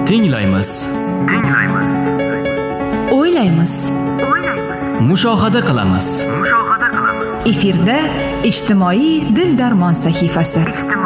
Tinglaymiz. O'ylaymiz. Mushohada qilamiz. Efirda ijtimoiy dil-darmon sahifasi.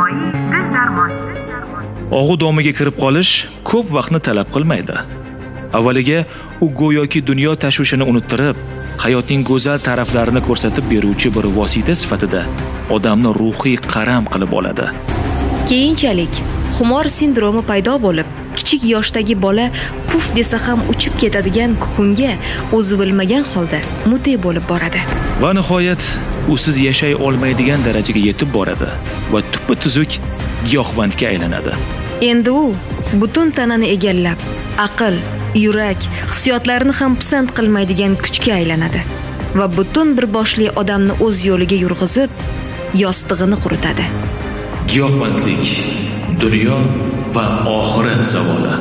Og'u domiga kirib qolish ko'p vaqtni talab qilmaydi. Avvaliga u go'yoki dunyo tashvishini unuttirib, hayotning go'zal taraflarini ko'rsatib beruvchi bir vosita sifatida odamni ruhiy qaram qilib oladi. Keyinchalik xumor sindromi paydo bo'lib, kichik yoshdagi bola puf desa ham uchib ketadigan kukunga o'zi bilmagan holda mute bo'lib boradi. Va nihoyat usiz yashay olmaydigan darajaga yetib boradi va tuppa-tuzuk giyohvandga aylanadi. Endi u butun tanani egallab, aql, yurak, hissiyotlarni ham pisand qilmaydigan kuchga aylanadi va butun bir boshli odamni o'z yo'liga yurg'izib, yostig'ini quritadi. Giyohvandlik, dunyo va oxirat zavoli.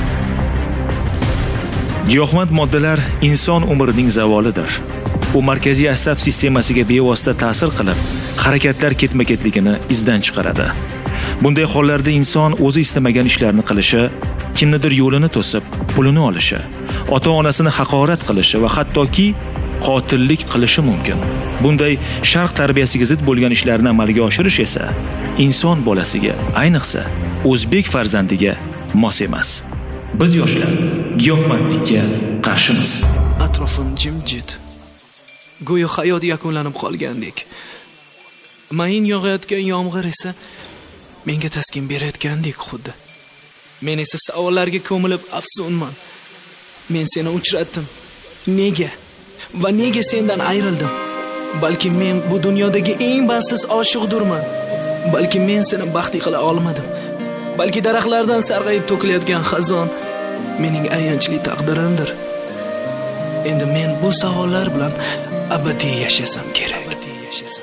Giyohvand moddalar inson umrining zavolidir. U markaziy asab sistemasiga bevosita ta'sir qilib, harakatlar ketma-ketligini izdan chiqaradi. Bunday hollarda inson o'zi istamagan ishlarni qilishi, kimnidir yo'lini to'sib, pulini olishi, ota-onasini haqorat qilishi va hattoki qotillik qilishi mumkin. Bunday sharq tarbiyasiga zid bo'lgan ishlarni amalga oshirish esa inson bolasiga, ayniqsa o'zbek farzandiga mos emas. Biz yoshlar giyohvandlikka qarshimiz. Atrofim jimjit. Go'yo hayot yakunlanib qolgandek. Mayin yog'ayotgan yomg'ir esa menga taskin berayotgandek xuddi. Men esa savollarga ko'milib afsunman. Men seni uchratdim. Nega? Va nega sendan ayrildim? Balki men bu dunyodagi eng baksiz oshiqdirman. Balki men seni baxtli qila olmadim. Balki daraxtlardan sarg'ayib to'kilayotgan xazon mening ayanchli taqdirimdir. Endi men bu savollar bilan abadiy yashasam kerak.